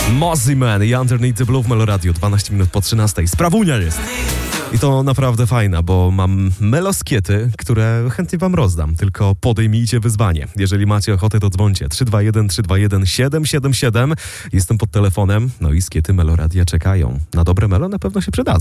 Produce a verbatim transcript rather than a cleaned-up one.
Mozzie Man i Underneath the Blue w Meloradio, dwanaście minut po trzynastej. Sprawunia jest. I to naprawdę fajna, bo mam meloskiety, które chętnie wam rozdam. Tylko podejmijcie wyzwanie. Jeżeli macie ochotę, to dzwońcie. trzy dwa jeden trzy dwa jeden siedem siedem siedem. Jestem pod telefonem. No i skiety Meloradia czekają. Na dobre melo na pewno się przydadzą.